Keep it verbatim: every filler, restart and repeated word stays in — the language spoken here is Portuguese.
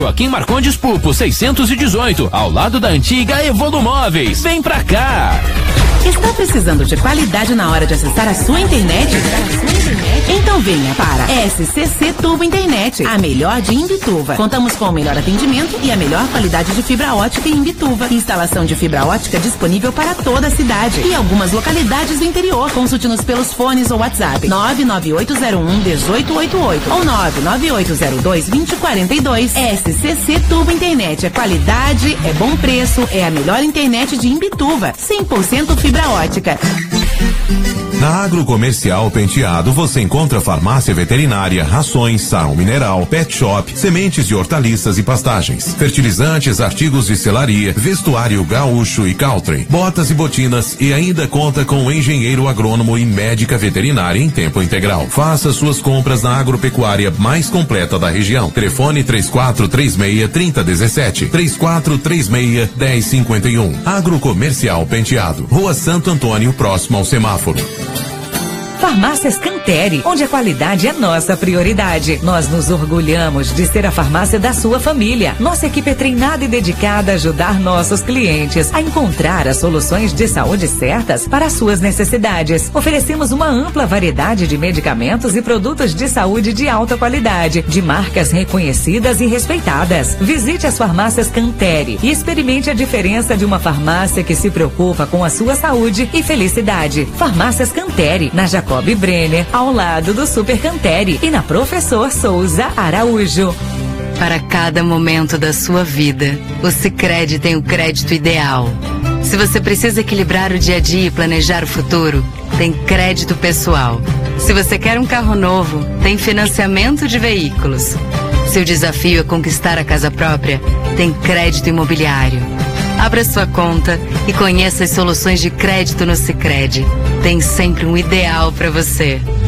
Joaquim Marcondes Pupo seiscentos e dezoito, ao lado da antiga Evolumóveis. Vem pra cá! Está precisando de qualidade na hora de acessar a sua internet? Então venha para S C C Tubo Internet, a melhor de Imbituva. Contamos com o melhor atendimento e a melhor qualidade de fibra ótica em Imbituva. Instalação de fibra ótica disponível para toda a cidade e algumas localidades do interior. Consulte-nos pelos fones ou WhatsApp nove nove oito zero um um oito oito oito ou nove nove oito zero dois dois zero quatro dois. S C C Tubo Internet é qualidade, é bom preço, é a melhor internet de Imbituva. cem por cento fibra ótica. Na Agrocomercial Penteado você encontra farmácia veterinária, rações, sal mineral, pet shop, sementes de hortaliças e pastagens, fertilizantes, artigos de selaria, vestuário gaúcho e country, botas e botinas e ainda conta com um engenheiro agrônomo e médica veterinária em tempo integral. Faça suas compras na agropecuária mais completa da região. Telefone três quatro três seis, três zero um sete, três quatro três seis, um zero cinco um. Agrocomercial Penteado, Rua Santo Antônio, próximo ao semáforo. Farmácias Canteri, onde a qualidade é nossa prioridade. Nós nos orgulhamos de ser a farmácia da sua família. Nossa equipe é treinada e dedicada a ajudar nossos clientes a encontrar as soluções de saúde certas para as suas necessidades. Oferecemos uma ampla variedade de medicamentos e produtos de saúde de alta qualidade, de marcas reconhecidas e respeitadas. Visite as farmácias Canteri e experimente a diferença de uma farmácia que se preocupa com a sua saúde e felicidade. Farmácias Canteri, na Jacob Brenner, ao lado do Super Canteri e na Professor Souza Araújo. Para cada momento da sua vida, o Sicredi tem o crédito ideal. Se você precisa equilibrar o dia a dia e planejar o futuro, tem crédito pessoal. Se você quer um carro novo, tem financiamento de veículos. Se o desafio é conquistar a casa própria, tem crédito imobiliário. Abra sua conta e conheça as soluções de crédito no Sicredi. Tem sempre um ideal para você.